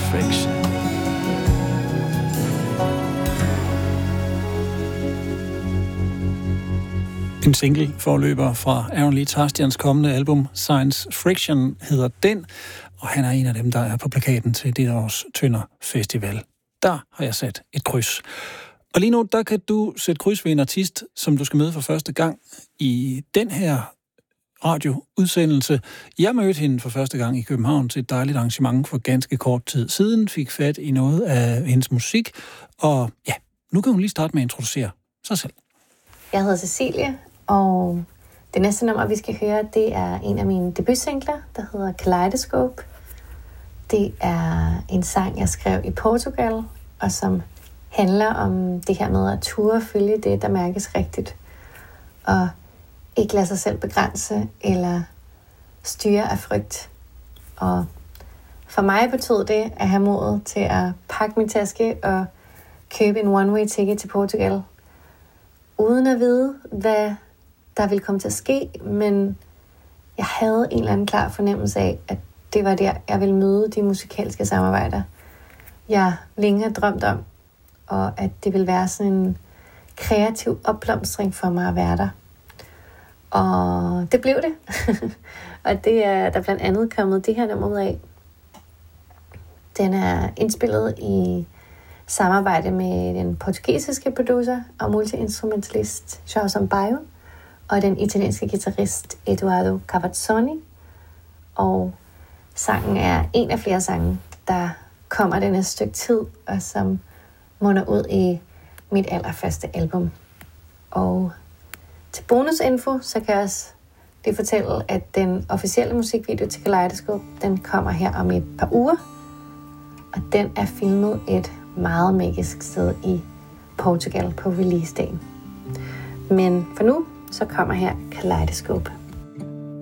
Friction. En single forløber fra Aaron Lee Tarstians kommende album Science Friction hedder den, og han er en af dem, der er på plakaten til dette års Tønder Festival. Der har jeg sat et kryds. Og lige nu, der kan du sætte kryds ved en artist, som du skal møde for første gang i den her radioudsendelse. Jeg mødte hende for første gang i København til et dejligt arrangement for ganske kort tid siden, fik fat i noget af hendes musik, og ja, nu kan hun lige starte med at introducere sig selv. Jeg hedder Cecilie, og det næste nummer, vi skal høre, det er en af mine debutsingler, der hedder Kaleidoscope. Det er en sang, jeg skrev i Portugal, og som handler om det her med at ture følge det, der mærkes rigtigt, og ikke lade sig selv begrænse eller styre af frygt. Og for mig betød det at have modet til at pakke min taske og købe en one-way ticket til Portugal, uden at vide, hvad der ville komme til at ske, men jeg havde en eller anden klar fornemmelse af, at det var der, jeg ville møde de musikalske samarbejder, jeg længe har drømt om, og at det ville være sådan en kreativ opblomstring for mig at være der. Og det blev det. Og det er der blandt andet kommet det her nummer ud af. Den er indspillet i samarbejde med den portugisiske producer og multiinstrumentalist João Sampaio og den italienske guitarist Eduardo Cavazzoni. Og sangen er en af flere sange, der kommer den næste stykke tid, og som munder ud i mit allerførste album. Og til bonusinfo, så kan jeg også lige fortælle, at den officielle musikvideo til Kaleidoscope, den kommer her om et par uger. Og den er filmet et meget magisk sted i Portugal på release-dagen. Men for nu, så kommer her Kaleidoscope.